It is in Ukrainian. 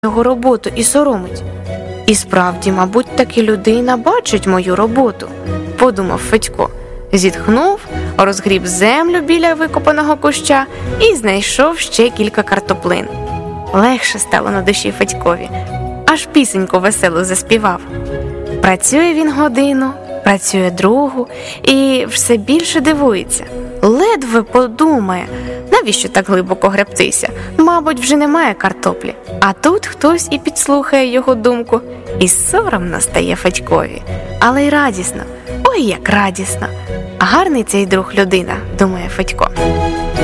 його роботу і соромить. І справді, мабуть, таки людина бачить мою роботу, подумав Федько. Зітхнув, розгріб землю біля викопаного куща і знайшов ще кілька картоплин. Легше стало на душі Федькові, аж пісеньку веселу заспівав. Працює він годину, працює другу і все більше дивується. Ледве подумає, навіщо так глибоко гребтися? Мабуть, вже немає картоплі. А тут хтось і підслухає його думку. І соромно стає Федькові. Але й радісно. Ой, як радісно. Гарний цей друг людина, думає Федько.